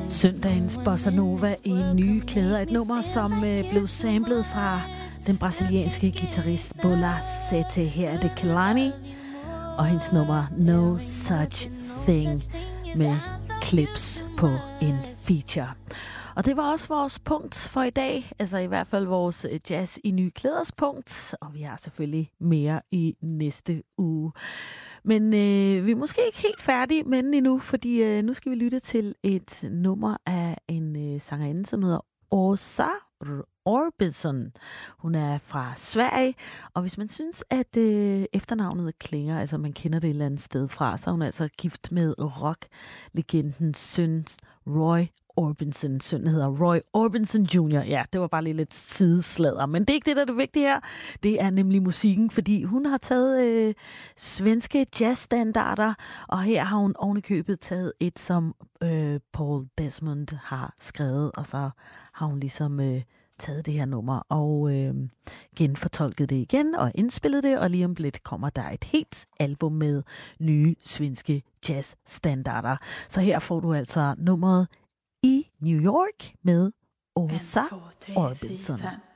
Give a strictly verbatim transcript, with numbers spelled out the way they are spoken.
Søndagens Bossa Nova i nye klæder. Et nummer, som øh, blev samlet fra den brasilianske guitarist Bola Sete. Her er det Kehlani og hendes nummer No Such Thing med clips på en feature. Og det var også vores punkt for i dag, altså i hvert fald vores jazz i nye klæders punkt, og vi har selvfølgelig mere i næste uge. Men øh, vi er måske ikke helt færdige med den endnu, fordi øh, nu skal vi lytte til et nummer af en øh, sangerinde, som hedder Åsa Orbison. Hun er fra Sverige, og hvis man synes, at øh, efternavnet klinger, altså man kender det et eller andet sted fra, så er hun altså gift med rocklegendens søn Roy Orbison. Sønnen hedder Roy Orbison junior Ja, det var bare lige lidt sidesladder, men det er ikke det, der er det vigtige her. Det er nemlig musikken, fordi hun har taget øh, svenske jazzstandarder, og her har hun ovenikøbet taget et, som øh, Paul Desmond har skrevet, og så har hun ligesom øh, taget det her nummer og øh, genfortolket det igen og indspillet det, og lige om lidt kommer der et helt album med nye svenske jazzstandarder. Så her får du altså nummeret I New York med Åsa Orbison.